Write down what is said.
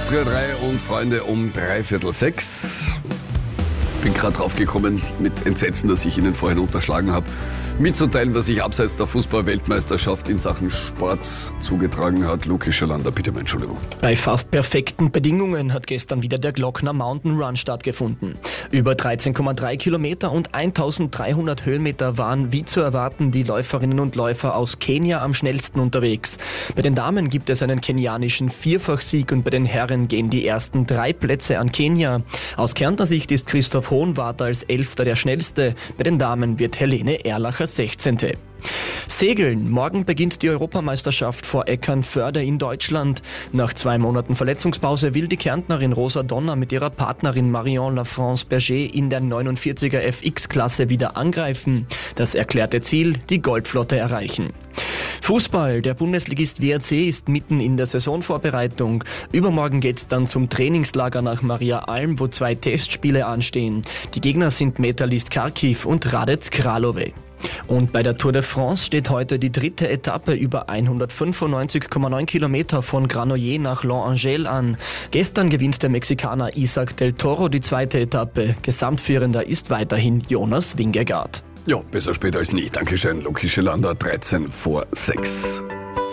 Austria 3 und Freunde um 5:45. Bin gerade drauf gekommen, mit Entsetzen, dass ich Ihnen vorhin unterschlagen habe, mitzuteilen, was sich abseits der Fußball-Weltmeisterschaft in Sachen Sport zugetragen hat. Luki Schalander, bitte um Entschuldigung. Bei fast perfekten Bedingungen hat gestern wieder der Glockner Mountain Run stattgefunden. Über 13,3 Kilometer und 1300 Höhenmeter waren, wie zu erwarten, die Läuferinnen und Läufer aus Kenia am schnellsten unterwegs. Bei den Damen gibt es einen kenianischen Vierfachsieg und bei den Herren gehen die ersten 3 Plätze an Kenia. Aus Kärntner Sicht ist Christoph Hohenwarter als Elfter der schnellste. Bei den Damen wird Helene Erlacher 16. Segeln. Morgen beginnt die Europameisterschaft vor Eckernförde in Deutschland. Nach 2 Monaten Verletzungspause will die Kärntnerin Rosa Donner mit ihrer Partnerin Marion Lafrance-Berger in der 49er FX-Klasse wieder angreifen. Das erklärte Ziel, die Goldflotte erreichen. Fußball. Der Bundesligist WRC ist mitten in der Saisonvorbereitung. Übermorgen geht's dann zum Trainingslager nach Maria Alm, wo 2 Testspiele anstehen. Die Gegner sind Metalist Kharkiv und Radec Kralove. Und bei der Tour de France steht heute die 3. Etappe über 195,9 Kilometer von Granollers nach Longangel an. Gestern gewinnt der Mexikaner Isaac del Toro die 2. Etappe. Gesamtführender ist weiterhin Jonas Vingegaard. Ja, besser später als nie. Dankeschön, Luki Schalander, 6:13.